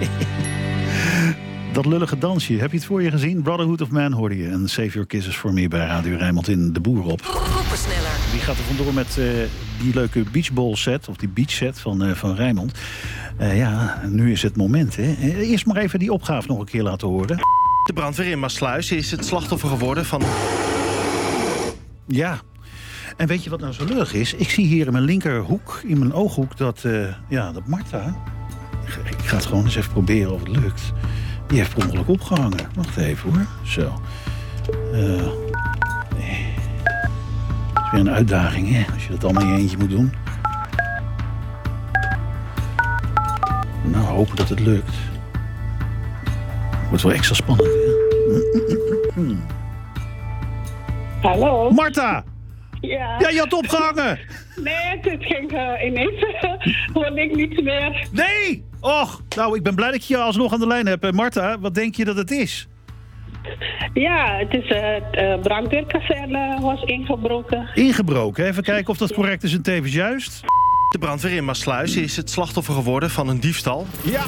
Dat lullige dansje, heb je het voor je gezien? Brotherhood of Man hoorde je. En Save Your Kisses for Me bij Radio Rijnmond in De Boer op. Poppersneller. Die gaat er vandoor met die leuke beachball set, of die beach set van Rijnmond. Nu is het moment. Hè? Eerst maar even die opgave nog een keer laten horen. De brandweer in Maassluis is het slachtoffer geworden van... Ja. En weet je wat nou zo lullig is? Ik zie hier in mijn linkerhoek, in mijn ooghoek, dat Marta... Ik ga het gewoon eens even proberen of het lukt. Die heeft per ongeluk opgehangen. Wacht even hoor. Zo. Nee. Het is weer een uitdaging, hè? Als je dat allemaal in je eentje moet doen. Nou, hopen dat het lukt. Wordt wel extra spannend, hè? Hallo? Marta! Ja. Ja, je had opgehangen! Nee, het ging ineens. Hoorde ik niets meer. Nee! Och, nou, ik ben blij dat ik je alsnog aan de lijn heb. Marta, wat denk je dat het is? Ja, het is het brandweerkazerne was ingebroken. Ingebroken, even kijken of dat correct is en tevens juist. De brandweer in Maassluis is het slachtoffer geworden van een diefstal. Ja!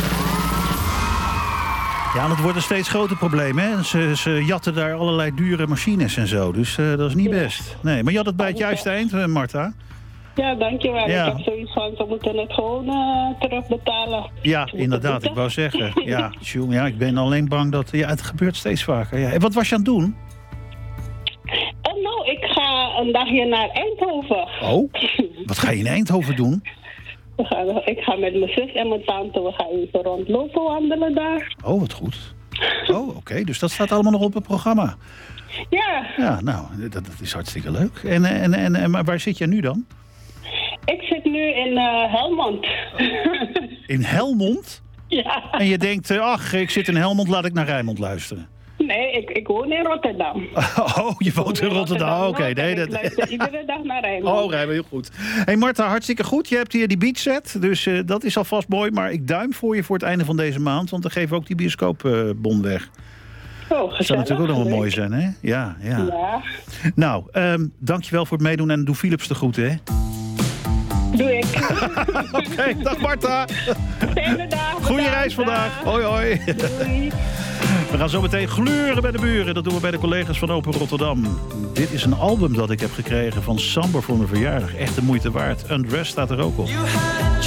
Ja, en het wordt een steeds groter probleem, hè? Ze jatten daar allerlei dure machines en zo, dus dat is niet best. Nee, maar je had het bij het juiste eind, Marta. Ja, dankjewel. Ja. Ik heb zoiets van, ze moeten het gewoon terugbetalen. Ja, inderdaad, ik wou zeggen. Ja, jongen, ik ben alleen bang dat... Ja, het gebeurt steeds vaker. Ja. En wat was je aan het doen? Nou, ik ga een dagje naar Eindhoven. Oh, wat ga je in Eindhoven doen? Ik ga met mijn zus en mijn tante, we gaan even rondlopen, wandelen daar. Oh, wat goed. Oh, oké, dus dat staat allemaal nog op het programma. Ja. Ja, nou, dat is hartstikke leuk. Maar waar zit jij nu dan? Ik zit nu in Helmond. In Helmond? Ja. En je denkt, ach, ik zit in Helmond, laat ik naar Rijnmond luisteren. Nee, ik woon in Rotterdam. Oh, je woont in Rotterdam. Oké, nee, Ik luister iedere dag naar Rijnmond. Oh, Rijnmond, heel goed. Hey Marta, hartstikke goed. Je hebt hier die beach set, dus dat is alvast mooi. Maar ik duim voor je voor het einde van deze maand, want dan geven we ook die bioscoopbon weg. Oh, Dat zou natuurlijk ook nog wel mooi zijn, hè? Ja. Ja. Nou, dankjewel voor het meedoen en doe Philips de groeten, hè? Doe ik. Oké, dag Marta. Fijne dag. Goeie reis vandaag. Hoi, hoi. Doei. We gaan zo meteen gluren bij de buren. Dat doen we bij de collega's van Open Rotterdam. Dit is een album dat ik heb gekregen van Samber voor mijn verjaardag. Echt de moeite waard. Undressed staat er ook op.